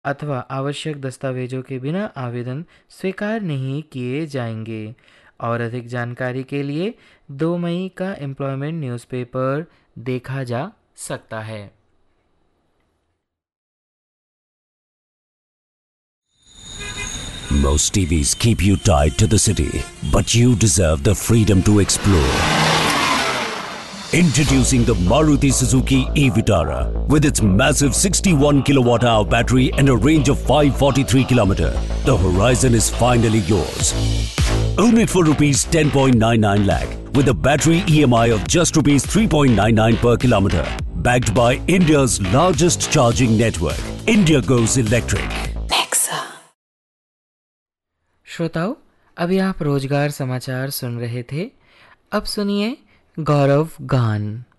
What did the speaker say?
अथवा आवश्यक दस्तावेजों के बिना आवेदन स्वीकार नहीं किए जाएंगे। और अधिक जानकारी के लिए 2 मई का एम्प्लॉयमेंट न्यूज़पेपर देखा जा सकता है। Most TVs keep you tied to the city, but you deserve the freedom to explore. Introducing the Maruti Suzuki e-Vitara with its massive 61 kilowatt-hour battery and a range of 543 km. The horizon is finally yours. Own it for rupees 10.99 lakh with a battery EMI of just rupees 3.99 per kilometer. Backed by India's largest charging network, India Goes Electric. श्रोताओं, अभी आप रोजगार समाचार सुन रहे थे। अब सुनिए गौरव गान।